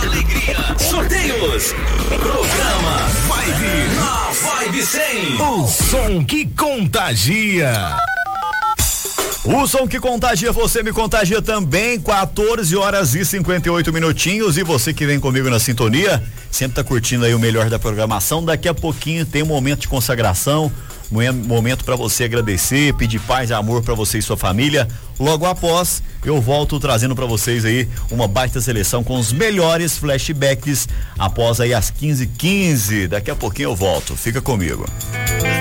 alegria, sorteios, programa Vibe na Vibe 100. O som que contagia. O som que contagia, você me contagia também. 14h58. E você que vem comigo na sintonia, sempre tá curtindo aí o melhor da programação. Daqui a pouquinho tem um momento de consagração, momento para você agradecer, pedir paz e amor para você e sua família. Logo após, eu volto trazendo para vocês aí uma baita seleção com os melhores flashbacks após aí as 15h15. Daqui a pouquinho eu volto. Fica comigo.